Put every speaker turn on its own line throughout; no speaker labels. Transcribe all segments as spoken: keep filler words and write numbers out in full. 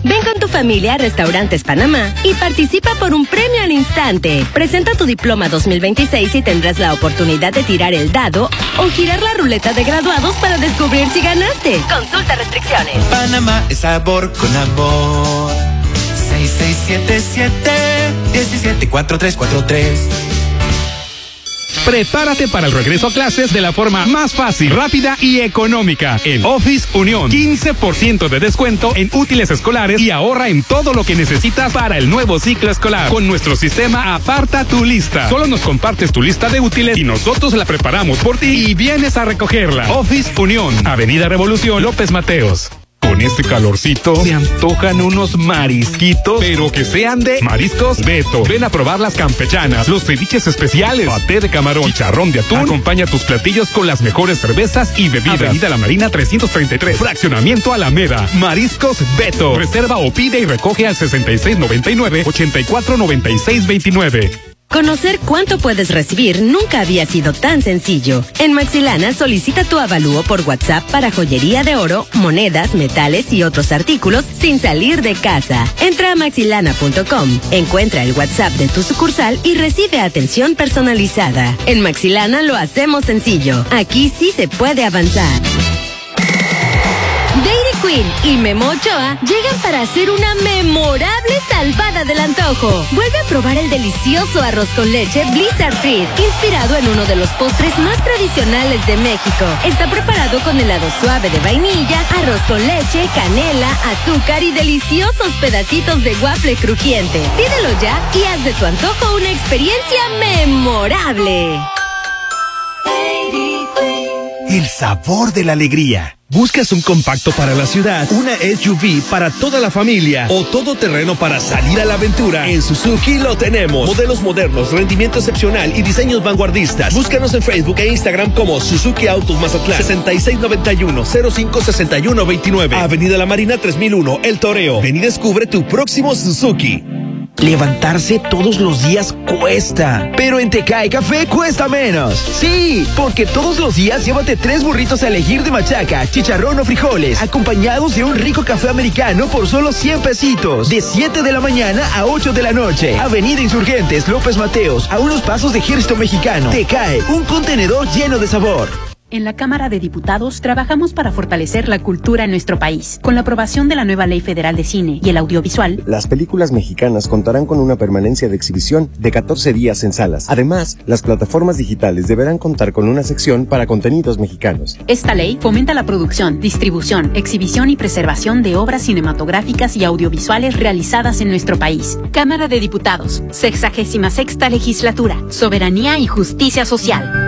Ven con tu familia a Restaurantes Panamá y participa por un premio al instante. Presenta tu diploma dos mil veintiséis y tendrás la oportunidad de tirar el dado o girar la ruleta de graduados para descubrir si ganaste. Consulta restricciones.
Panamá es sabor con amor. seis seis siete siete, uno siete cuatro tres cuatro tres.
Prepárate para el regreso a clases de la forma más fácil, rápida y económica. En Office Unión, quince por ciento de descuento en útiles escolares y ahorra en todo lo que necesitas para el nuevo ciclo escolar. Con nuestro sistema Aparta tu Lista. Solo nos compartes tu lista de útiles y nosotros la preparamos por ti y vienes a recogerla. Office Unión, Avenida Revolución, López Mateos. Con este calorcito, se antojan unos marisquitos, pero que sean de Mariscos Beto. Ven a probar las campechanas, los ceviches especiales, paté de camarón, chicharrón de atún. Acompaña tus platillos con las mejores cervezas y bebidas. Avenida La Marina trescientos treinta y tres, Fraccionamiento Alameda. Mariscos Beto. Reserva o pide y recoge al sesenta y seis noventa y nueve, ochenta y cuatro noventa y seis veintinueve.
Conocer cuánto puedes recibir nunca había sido tan sencillo. En Maxilana solicita tu avalúo por WhatsApp para joyería de oro, monedas, metales y otros artículos sin salir de casa. Entra a maxilana punto com, encuentra el WhatsApp de tu sucursal y recibe atención personalizada. En Maxilana lo hacemos sencillo. Aquí sí se puede avanzar. Dairy Queen y Memo Ochoa llegan para hacer una memorable salvada del antojo. Vuelve a probar el delicioso arroz con leche Blizzard Treat, inspirado en uno de los postres más tradicionales de México. Está preparado con helado suave de vainilla, arroz con leche, canela, azúcar y deliciosos pedacitos de waffle crujiente. Pídelo ya y haz de tu antojo una experiencia memorable.
El sabor de la alegría. ¿Buscas un compacto para la ciudad, una S U V para toda la familia o todoterreno para salir a la aventura? En Suzuki lo tenemos. Modelos modernos, rendimiento excepcional y diseños vanguardistas. Búscanos en Facebook e Instagram como Suzuki Autos Mazatlán. sesenta y seis noventa y uno, cero cinco sesenta y uno veintinueve. Avenida La Marina tres mil uno, El Toreo. Ven y descubre tu próximo Suzuki. Levantarse todos los días cuesta, pero en Tecae Café cuesta menos. Sí, porque todos los días llévate tres burritos a elegir de machaca, chicharrón o frijoles, acompañados de un rico café americano por solo cien pesitos. De siete de la mañana a ocho de la noche. Avenida Insurgentes, López Mateos, a unos pasos de Ejército Mexicano. Tecae, un contenedor lleno de sabor.
En la Cámara de Diputados trabajamos para fortalecer la cultura en nuestro país. Con la aprobación de la nueva Ley Federal de Cine y el Audiovisual,
las películas mexicanas contarán con una permanencia de exhibición de catorce días en salas. Además, las plataformas digitales deberán contar con una sección para contenidos mexicanos.
Esta ley fomenta la producción, distribución, exhibición y preservación de obras cinematográficas y audiovisuales realizadas en nuestro país. Cámara de Diputados, sexagésima sexta legislatura, soberanía y justicia social.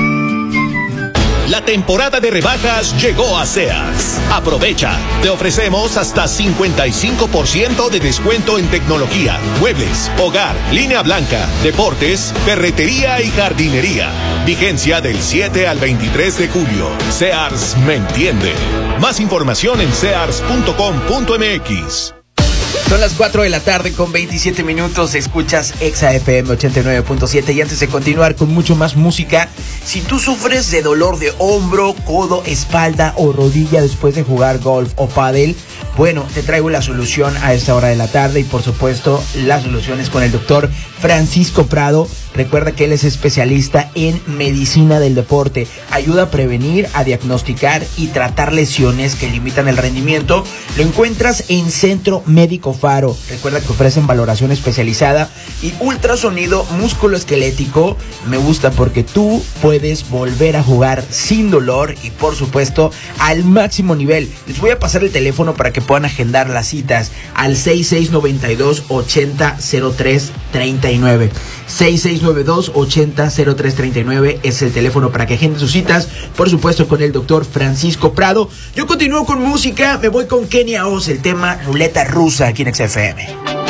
La temporada de rebajas llegó a Sears. Aprovecha. Te ofrecemos hasta cincuenta y cinco por ciento de descuento en tecnología, muebles, hogar, línea blanca, deportes, ferretería y jardinería. Vigencia del siete al veintitrés de julio. Sears me entiende. Más información en sears punto com punto m x.
Son las cuatro de la tarde con veintisiete minutos, escuchas Exa F M ochenta y nueve punto siete y antes de continuar con mucho más música, si tú sufres de dolor de hombro, codo, espalda o rodilla después de jugar golf o pádel, bueno, te traigo la solución a esta hora de la tarde y por supuesto la solución es con el doctor Francisco Prado. Recuerda que él es especialista en medicina del deporte, ayuda a prevenir, a diagnosticar y tratar lesiones que limitan el rendimiento. Lo encuentras en Centro Médico Faro. Recuerda que ofrecen valoración especializada y ultrasonido musculoesquelético. Me gusta porque tú puedes volver a jugar sin dolor y por supuesto al máximo nivel. Les voy a pasar el teléfono para que puedan agendar las citas al seis seis nueve dos, ocho cero cero tres tres nueve. seis seis nueve dos, ocho cero cero tres tres nueve es el teléfono para que agenden sus citas, por supuesto con el doctor Francisco Prado. Yo continúo con música, me voy con Kenia Oz, el tema Ruleta Rusa aquí en X F M.